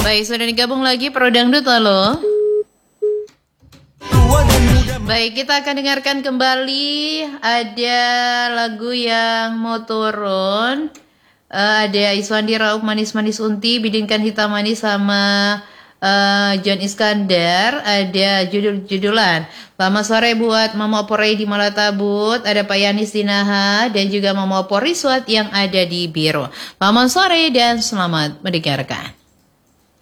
Baik, sudah digabung lagi Pro Dangdut, halo. Baik, kita akan dengarkan kembali ada lagu yang mau turun. Ada Iswandi Rauf Manis-Manis Unti, Bidinkan Hitam Manis sama John Iskandar. Ada judul-judulan. Selamat sore buat Mama Opore di Malatabut, ada Pak Yanis Dinaha dan juga Mama Opor Riswat yang ada di Biro. Selamat sore dan selamat mendengarkan.